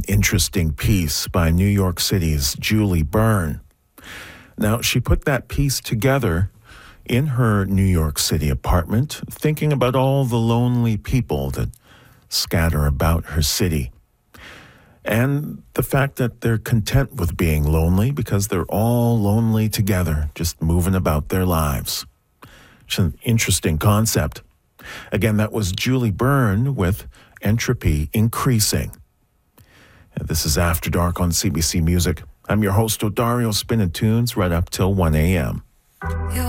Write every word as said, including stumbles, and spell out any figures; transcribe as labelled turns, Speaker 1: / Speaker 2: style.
Speaker 1: an interesting piece by New York City's Julie Byrne. Now, she put that piece together in her New York City apartment, thinking about all the lonely people that scatter about her city. And the fact that they're content with being lonely because they're all lonely together, just moving about their lives. It's an interesting concept. Again, that was Julie Byrne with Entropy Increasing. And this is After Dark on C B C Music. I'm your host, Odario, spinning tunes right up till one a.m.